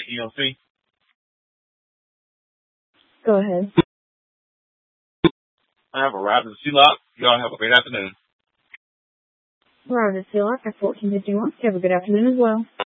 EOC. Go ahead. I have arrived at the Sea-Lock. Y'all have a great afternoon. Arrived at Sea-Lock at 1451. You have a good afternoon as well.